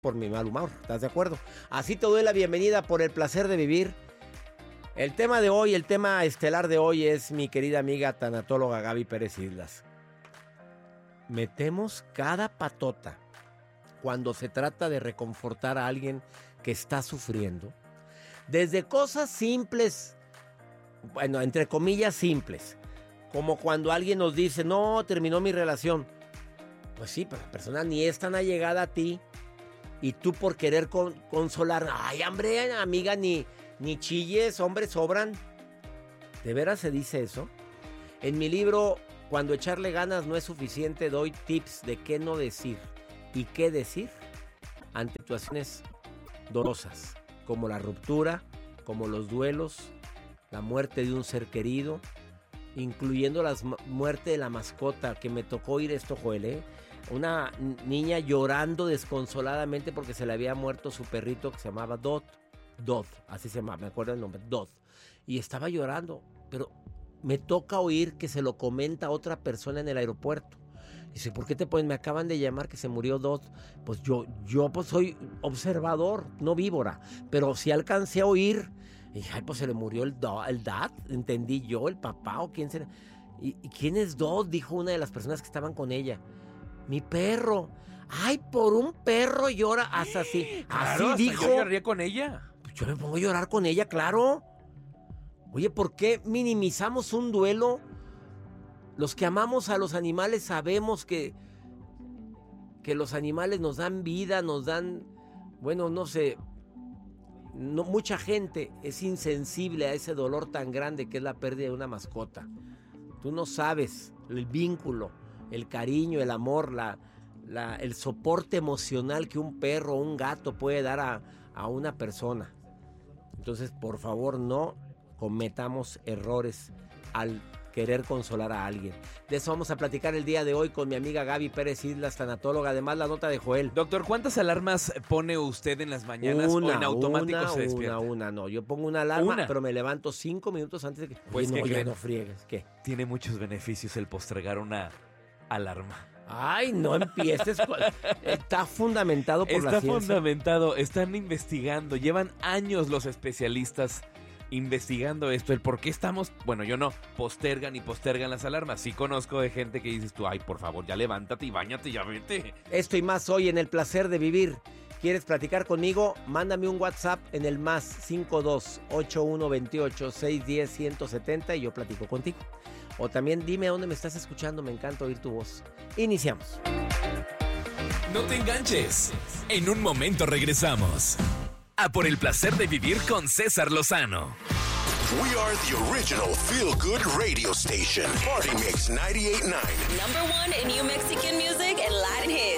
por mi mal humor, ¿estás de acuerdo? Así te doy la bienvenida por el placer de vivir. El tema de hoy, el tema estelar de hoy es mi querida amiga tanatóloga Gaby Pérez Islas. Metemos cada patota cuando se trata de reconfortar a alguien que está sufriendo. Desde cosas simples, bueno, entre comillas simples, como cuando alguien nos dice, no, terminó mi relación. Pues sí, pero la persona ni es tan allegada a ti. Y tú por querer consolar, ay, hombre, amiga, ni chilles, hombre, sobran. ¿De veras se dice eso? En mi libro, Cuando echarle ganas no es suficiente, doy tips de qué no decir y qué decir ante situaciones dolorosas, como la ruptura, como los duelos, la muerte de un ser querido, incluyendo la muerte de la mascota, que me tocó oír esto, Joel, una niña llorando desconsoladamente porque se le había muerto su perrito que se llamaba Dot, así se llama, me acuerdo el nombre, Dot, y estaba llorando, pero me toca oír que se lo comenta a otra persona en el aeropuerto. Dice, ¿por qué te ponen? Me acaban de llamar que se murió Dot. Pues yo pues soy observador, no víbora, pero si alcancé a oír, y ay, pues se le murió el Dad, entendí yo, el papá o quién será. ¿Y quién es Dot? Dijo una de las personas que estaban con ella. Mi perro. Ay, por un perro llora hasta así. Claro, así dijo. Yo lloraría con ella. Pues yo me pongo a llorar con ella, claro. Oye, ¿por qué minimizamos un duelo? Los que amamos a los animales sabemos que los animales nos dan vida, nos dan, bueno, no sé, no, mucha gente es insensible a ese dolor tan grande que es la pérdida de una mascota. Tú no sabes el vínculo, el cariño, el amor, el soporte emocional que un perro o un gato puede dar a una persona. Entonces, por favor, no cometamos errores al querer consolar a alguien. De eso vamos a platicar el día de hoy con mi amiga Gaby Pérez Islas, tanatóloga. Además, la nota de Joel. Doctor, ¿cuántas alarmas pone usted en las mañanas o en automático se despierta? No. Yo pongo una alarma, pero me levanto 5 minutos antes de que... Pues no, que ya no friegues. ¿Qué? Tiene muchos beneficios el postergar una alarma. Ay, no empieces. Está fundamentado por la ciencia. Está fundamentado. Están investigando. Llevan años los especialistas investigando esto, el por qué estamos, bueno, yo no, postergan las alarmas. Sí conozco de gente que dices tú, ay, por favor, ya levántate y báñate y ya vete. Esto y más hoy en El Placer de Vivir. ¿Quieres platicar conmigo? Mándame un WhatsApp en el +52 8128 610 170 y yo platico contigo. O también dime a dónde me estás escuchando, me encanta oír tu voz. Iniciamos. No te enganches. En un momento regresamos. A por el placer de vivir con César Lozano. We are the original feel-good radio station. Party Mix 98.9. #1 in New Mexican music and Latin hits.